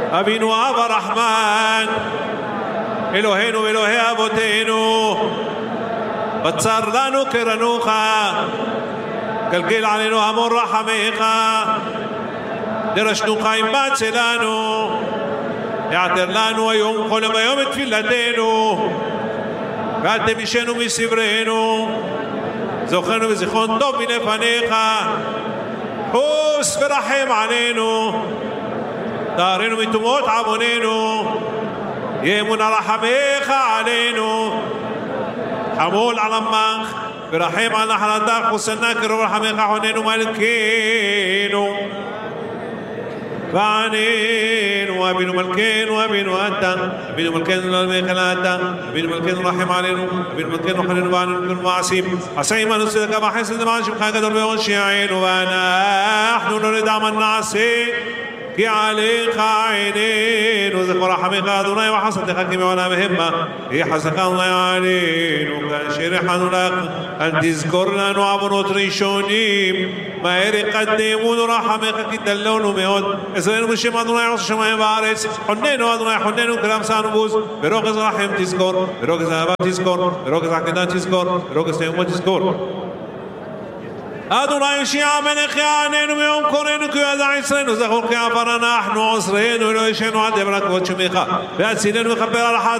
אבינו אב הרחמן, אלוהינו ואלוהי אבותינו, בצר לנו קרנוך, גלגל עלינו המון רחמך, דרשנו חיים בצלנו, יעתר לנו היום כל היום את תפילתנו, ואל תמישנו מסברנו, זוכרנו וזיכרון טוב מלפניך, חוס ורחם עלינו, טהרנו מטומאות עווננו, יאמון רחמך עלינו, חמול על עמך ורחם על נחלתך, חוסנה קרוב רחמך חוננו מלכנו ועננו, אבינו מלכנו, אבינו אתה, אבינו מלכנו לעולמך אתה, אבינו מלכנו רחם עלינו, אבינו מלכנו חננו ועננו כל מעשים, עשאים אנו צדקה וחסד למען שמך הגדול והושיענו, ואנחנו לא נדע מה נעשה כי עליך עינינו, זכור רחמך אדוני וחסדך כי מעולם המה, יהי חסדך אדוני עלינו, כאשר יחנו לך, אל תזכור לנו עוונות ראשונים, מהר יקדמונו רחמך כי דלנו מאוד, עזרנו בשם אדוני עושה שמיים וארץ, חוננו אדוני חוננו כלם שענו בוז, ברוגז רחם תזכור, ברוגז אהבה תזכור, ברוגז עקדה תזכור, ברוגז תאומות תזכור. אדוני יושיע מלך יעננו מיום קורנו כי ידע יצרנו, זכור כי עבר אנחנו עוזרנו אלוהינו עד דברה כבוד שמך, והצילנו וכפר על אחת